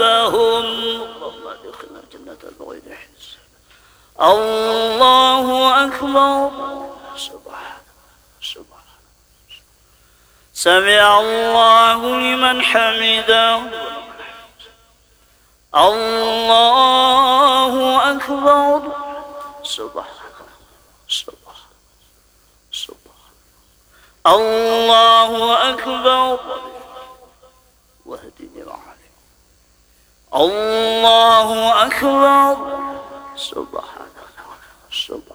ثوابهم. اللهم ادخلنا الجنة بغير حساب. الله أكبر. سبحان سبحان. سمع الله لمن حمده. الله أكبر. سبحان سبحان سبحان. الله أكبر. واهدني العالم. الله أكبر. سبحان الله.